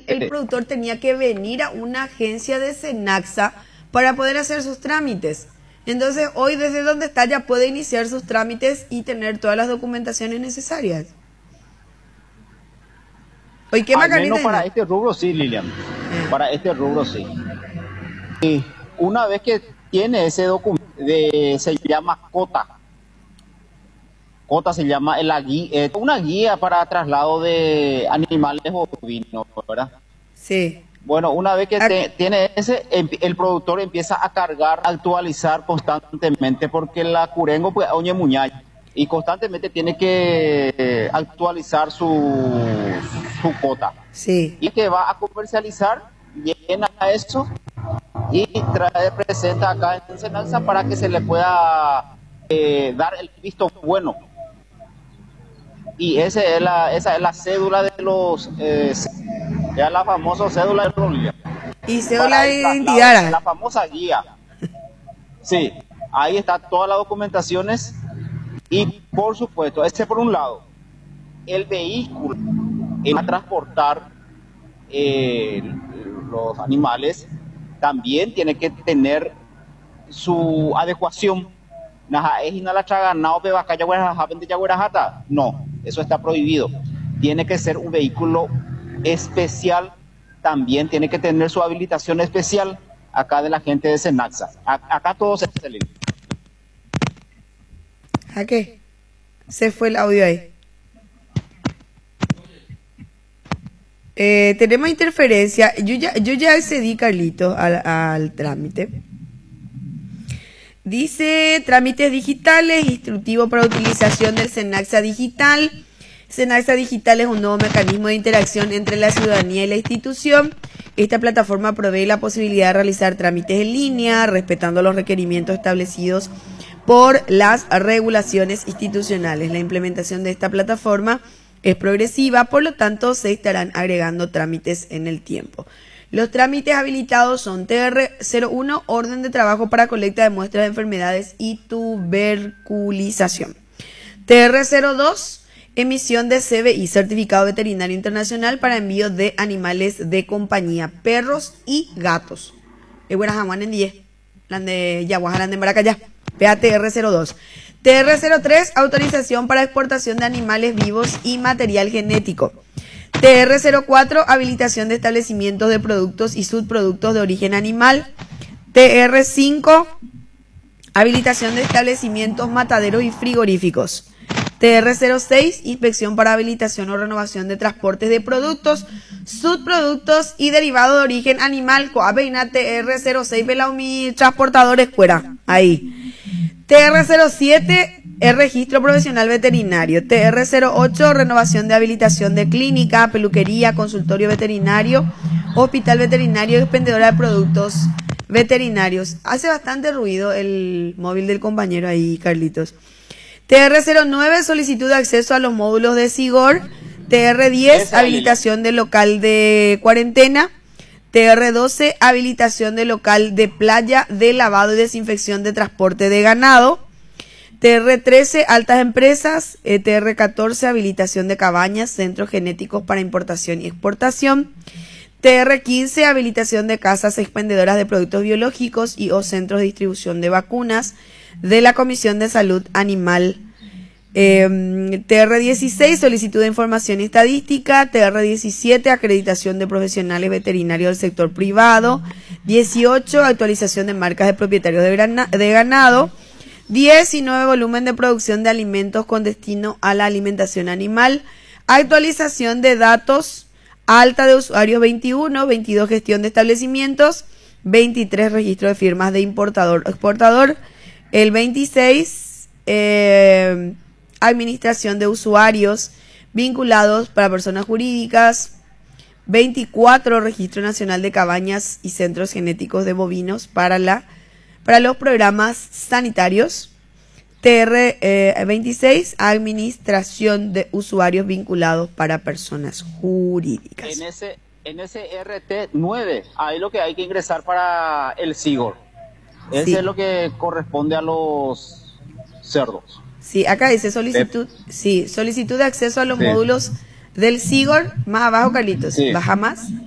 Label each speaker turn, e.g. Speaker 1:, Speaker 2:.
Speaker 1: el productor tenía que venir a una agencia de Cenaxa para poder hacer sus trámites. Entonces, hoy desde donde está ya puede iniciar sus trámites y tener todas las documentaciones necesarias. Hoy, ¿qué
Speaker 2: Al menos para este rubro sí, Lilian. Para este rubro sí. Y una vez que tiene ese documento, se llama cota. Cota se llama una guía para traslado de animales bovinos, ¿verdad?
Speaker 1: Sí.
Speaker 2: Bueno, una vez que tiene ese, el productor empieza a cargar, actualizar constantemente, porque la curengo pues oñe muñay y constantemente tiene que actualizar su
Speaker 1: Sí.
Speaker 2: Y que va a comercializar, llena eso y presenta acá en Cenaxa para que se le pueda dar el visto bueno. Y esa es la cédula de los, ya la famosa cédula de Rolilla.
Speaker 1: Y cédula de identidad.
Speaker 2: La famosa guía. Sí, ahí está todas las documentaciones y por supuesto, ese por un lado, el vehículo va a transportar los animales también tiene que tener su adecuación. No, eso está prohibido. Tiene que ser un vehículo especial, también tiene que tener su habilitación especial acá de la gente de Cenaxa. Acá todo se sale.
Speaker 1: ¿A qué? Se fue el audio ahí. Tenemos interferencia. Yo ya accedí, Carlito, al trámite. Dice trámites digitales, instructivo para utilización del Cenaxa Digital. Cenaxa Digital es un nuevo mecanismo de interacción entre la ciudadanía y la institución. Esta plataforma provee la posibilidad de realizar trámites en línea, respetando los requerimientos establecidos por las regulaciones institucionales. La implementación de esta plataforma es progresiva, por lo tanto se estarán agregando trámites en el tiempo. Los trámites habilitados son TR01, orden de trabajo para colecta de muestras de enfermedades y tuberculización. TR02, emisión de CBI, certificado veterinario internacional para envío de animales de compañía, perros y gatos. PATR02. TR03, autorización para exportación de animales vivos y material genético. TR04, habilitación de establecimientos de productos y subproductos de origen animal. TR5, habilitación de establecimientos mataderos y frigoríficos. TR06, inspección para habilitación o renovación de transportes de productos, subproductos y derivados de origen animal. Coapeina TR06, Belaumi, transportadores fuera. Ahí. TR07, el registro profesional veterinario. TR08, renovación de habilitación de clínica, peluquería, consultorio veterinario, hospital veterinario y expendedora de productos veterinarios. Hace bastante ruido el móvil del compañero ahí, Carlitos. TR09, solicitud de acceso a los módulos de SIGOR. TR10, habilitación de local de cuarentena. TR12, habilitación de local de playa de lavado y desinfección de transporte de ganado. TR13, altas empresas. TR14, habilitación de cabañas, centros genéticos para importación y exportación. TR15, habilitación de casas expendedoras de productos biológicos y o centros de distribución de vacunas de la Comisión de Salud Animal. TR16, solicitud de información y estadística. TR17, acreditación de profesionales veterinarios del sector privado. 18, actualización de marcas de propietarios de ganado. 19, volumen de producción de alimentos con destino a la alimentación animal. Actualización de datos, alta de usuarios 21. 22, gestión de establecimientos. 23, registro de firmas de importador o exportador. El 26, administración de usuarios vinculados para personas jurídicas. 24, registro nacional de cabañas y centros genéticos de bovinos para los programas sanitarios. TR26, administración de usuarios vinculados para personas jurídicas.
Speaker 2: En ese RT9, ahí lo que hay que ingresar para el SIGOR. Ese es lo que corresponde a los cerdos.
Speaker 1: Sí, acá dice solicitud de acceso a los módulos del SIGOR. Más abajo, Carlitos. Baja más.